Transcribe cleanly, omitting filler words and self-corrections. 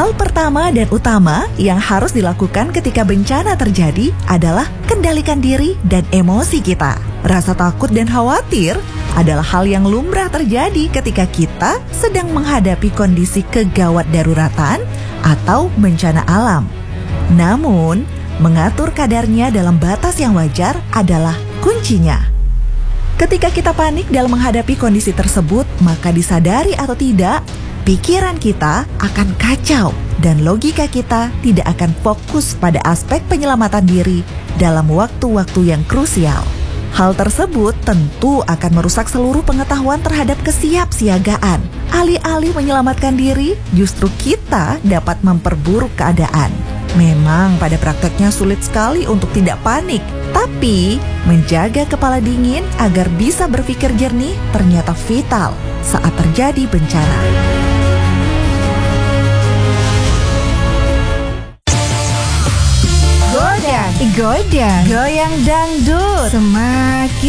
Hal pertama dan utama yang harus dilakukan ketika bencana terjadi adalah kendalikan diri dan emosi kita. Rasa takut dan khawatir adalah hal yang lumrah terjadi ketika kita sedang menghadapi kondisi kegawat daruratan atau bencana alam. Namun, mengatur kadarnya dalam batas yang wajar adalah kuncinya. Ketika kita panik dalam menghadapi kondisi tersebut, maka disadari atau tidak, pikiran kita akan kacau dan logika kita tidak akan fokus pada aspek penyelamatan diri dalam waktu-waktu yang krusial. Hal tersebut tentu akan merusak seluruh pengetahuan terhadap kesiapsiagaan. Alih-alih menyelamatkan diri, justru kita dapat memperburuk keadaan. Memang pada prakteknya sulit sekali untuk tidak panik, tapi menjaga kepala dingin agar bisa berpikir jernih ternyata vital saat terjadi bencana. Goyang, Goyang dangdut. semakin